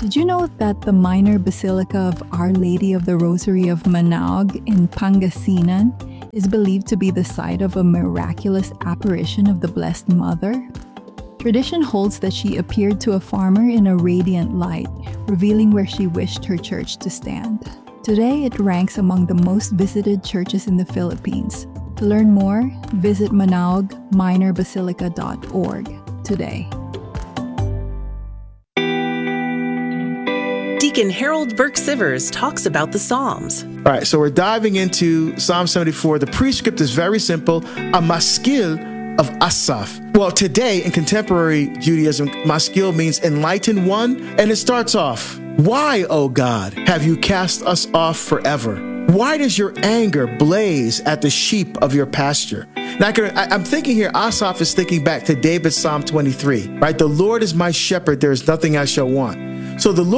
Did you know that the minor basilica of Our Lady of the Rosary of Manaoag in Pangasinan is believed to be the site of a miraculous apparition of the Blessed Mother? Tradition holds that she appeared to a farmer in a radiant light, revealing where she wished her church to stand. Today, it ranks among the most visited churches in the Philippines. To learn more, visit manaoagminorbasilica.org today. Deacon Harold Burke Sivers talks about the Psalms. All right, so we're diving into Psalm 74. The prescript is very simple, a maskil of Asaph. Well, today in contemporary Judaism, maskil means enlightened one, and it starts off, "Why, O God, have you cast us off forever? Why does your anger blaze at the sheep of your pasture?" Now, I'm thinking here, Asaph is thinking back to David's Psalm 23, right? The Lord is my shepherd, there is nothing I shall want. So the Lord